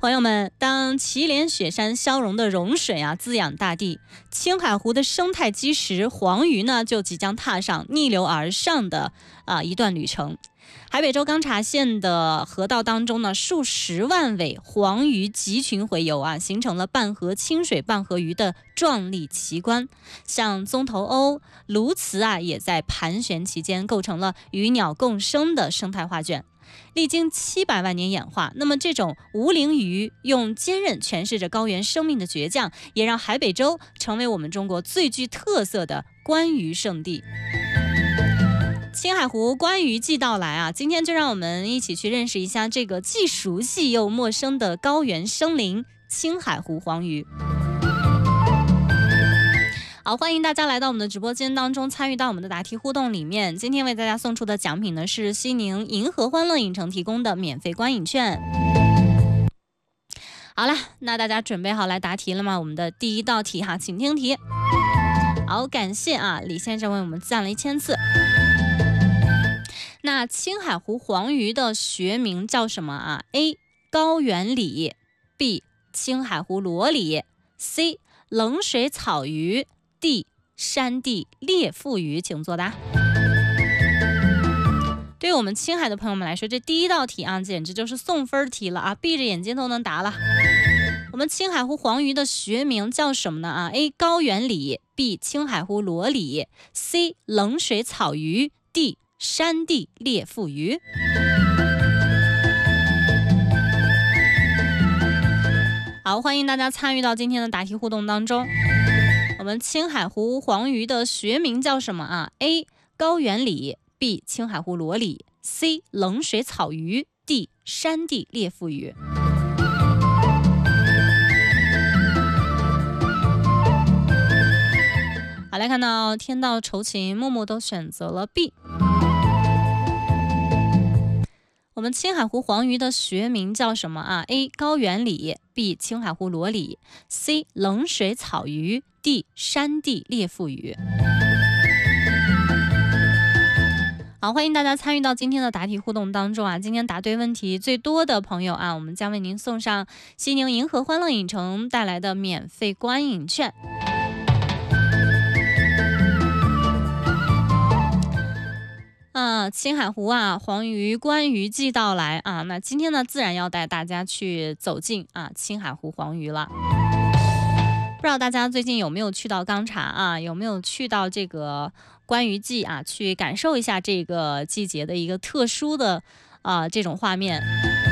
朋友们，当祁连雪山消融的融水滋养大地，青海湖的生态基石黄鱼呢就即将踏上逆流而上的一段旅程。海北州钢察县的河道当中呢，数十万尾黄鱼集群洄游形成了半河清水半河鱼的壮丽奇观。像棕头鸥、鸬鹚也在盘旋其间，构成了鱼鸟共生的生态画卷。历经700万年演化，那么这种无鳞鱼用坚韧诠释着高原生命的倔强，也让海北州成为我们中国最具特色的观鱼圣地。青海湖观鱼季到来今天就让我们一起去认识一下这个既熟悉又陌生的高原生灵——青海湖黄鱼。好，欢迎大家来到我们的直播间当中，参与到我们的答题互动里面。今天为大家送出的奖品呢是西宁银河欢乐影城提供的免费观影券。好了，那大家准备好来答题了吗？我们的第一道题请听题。好，感谢李先生为我们赞了1000次。那青海湖黄鱼的学名叫什么？A. 高原鲤 B. 青海湖裸鲤 C. 冷水草鱼 D. 山地裂腹鱼，请作答。对于我们青海的朋友们来说，这第一道题简直就是送分题了闭着眼睛都能答了。我们青海湖黄鱼的学名叫什么呢？A. 高原鲤 B. 青海湖裸鲤 C. 冷水草鱼 D. 山地裂腹鱼。好，欢迎大家参与到今天的答题互动当中。我们青海湖黄鱼的学名叫什么？A. 高原鲤 B. 青海湖裸鲤 C. 冷水草鱼 D. 山地裂腹鱼。好，来看到天道酬勤、默默都选择了 B。我们青海湖黄鱼的学名叫什么？A. 高原鲤 B. 青海湖裸鲤 C. 冷水草鱼 D. 山地裂腹鱼。好，欢迎大家参与到今天的答题互动当中今天答对问题最多的朋友我们将为您送上西宁银河欢乐影城带来的免费观影券。青海湖黄鱼观鱼季到来那今天呢自然要带大家去走进青海湖黄鱼了。不知道大家最近有没有去到钢察有没有去到这个观鱼季去感受一下这个季节的一个特殊的这种画面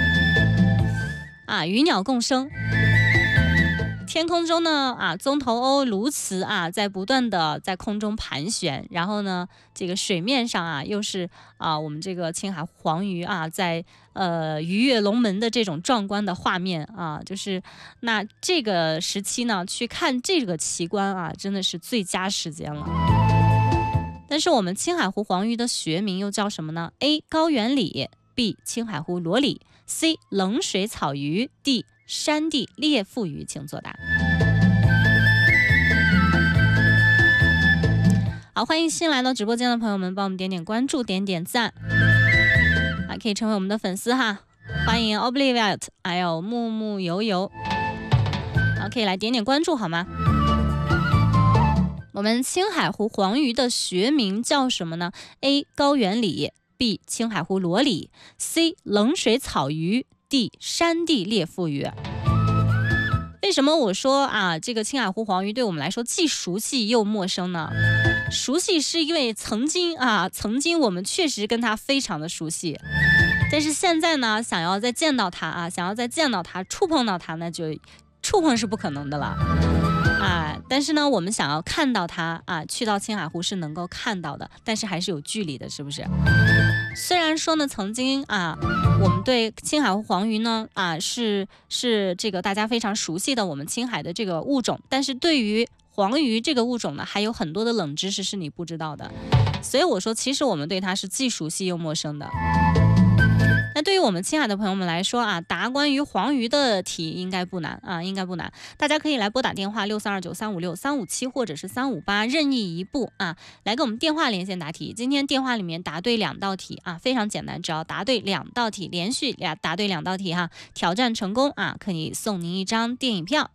鱼鸟共生。天空中呢棕头鸥、鸬鹚在不断的在空中盘旋，然后呢这个水面上又是我们这个青海黄鱼在鱼跃龙门的这种壮观的画面就是那这个时期呢去看这个奇观真的是最佳时间了。但是我们青海湖黄鱼的学名又叫什么呢？ A. 高原鲤 B. 青海湖裸鲤 C. 冷水草鱼 D. 山地裂腹鱼，请作答。好，欢迎新来到直播间的朋友们帮我们点点关注，点点赞可以成为我们的粉丝欢迎 Obliviate 还有木木悠悠可以来点点关注好吗？我们青海湖黄鱼的学名叫什么呢？ A. 高原鲤 B. 青海湖裸鲤 C. 冷水草鱼 D. 山地裂腹鱼。为什么我说这个青海湖黄鱼对我们来说既熟悉又陌生呢？熟悉是因为曾经我们确实跟它非常的熟悉，但是现在呢想要再见到它触碰到它，那就触碰是不可能的了但是呢我们想要看到它去到青海湖是能够看到的，但是还是有距离的，是不是？虽然说呢曾经我们对青海湖黄鱼呢是这个大家非常熟悉的我们青海的这个物种，但是对于黄鱼这个物种呢还有很多的冷知识是你不知道的，所以我说其实我们对它是既熟悉又陌生的。 那对于我们青海的朋友们来说啊，答关于黄鱼的题应该不难啊，应该不难。大家可以来拨打电话6329356357或者是358任意一部啊，来跟我们电话连线答题。今天电话里面答对2道题啊，非常简单，只要答对2道题，连续答对2道题哈，挑战成功啊，可以送您1张电影票。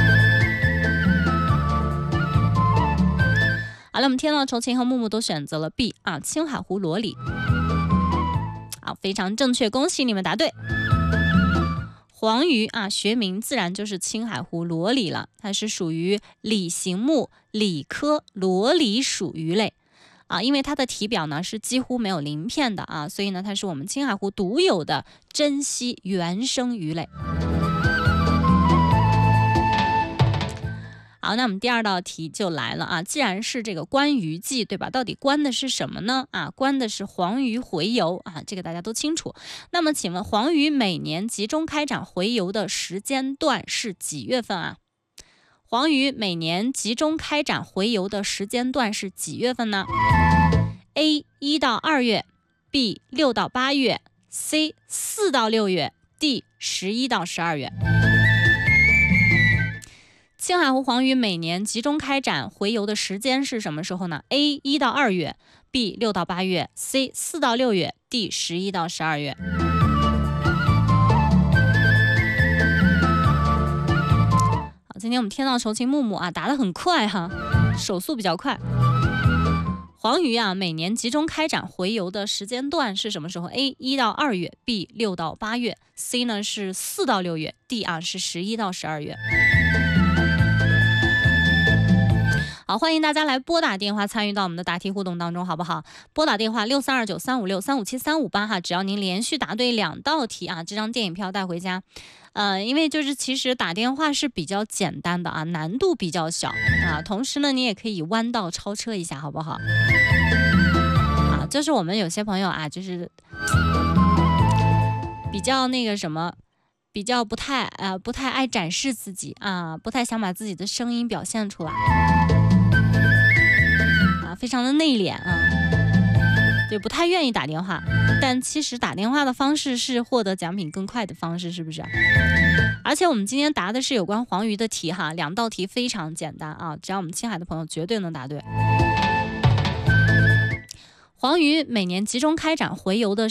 好了，我们听到筹琴和木木都选择了 B 啊，青海湖裸鲤。好，非常正确，恭喜你们答对。黄鱼啊，学名自然就是青海湖裸鲤了，它是属于鲤形目鲤科裸鲤属鱼类啊，因为它的体表呢是几乎没有鳞片的啊，所以呢它是我们青海湖独有的珍稀原生鱼类。好，那我们第2道题就来了啊！既然是这个观鱼季，对吧？到底观的是什么呢？啊，观的是黄鱼洄游啊，这个大家都清楚。那么，请问黄鱼每年集中开展洄游的时间段是几月份啊？黄鱼每年集中开展洄游的时间段是几月份呢 ？A 1到2月 ，B 6到8月 ，C 4到6月 ，D 11到12月。青海湖黄鱼每年集中开展洄游的时间是什么时候呢 ？A 1到2月 ，B 6到8月 ，C 4到6月 ，D 11到12月。好，今天我们天道酬勤木木啊，答得很快哈，手速比较快。黄鱼啊，每年集中开展洄游的时间段是什么时候 ？A 1到2月 ，B 6到8月 ，C 呢是4到6月 ，D 啊是11到12月。好，欢迎大家来拨打电话参与到我们的答题互动当中，好不好？拨打电话6329356357-358哈，只要您连续答对2道题啊，这张电影票带回家。因为就是其实打电话是比较简单的啊，难度比较小啊，同时呢，你也可以弯道超车一下，好不好？啊，就是我们有些朋友啊，就是比较那个什么。比较不太爱展示自己啊，不太想把自己的声音表现出来啊，非常的内敛啊，就不太愿意打电话。但其实打电话的方式是获得奖品更快的方式，是不是？而且我们今天答的是有关黄鱼的题哈，2道题非常简单啊，只要我们青海的朋友绝对能答对。黄鱼每年集中开展洄游的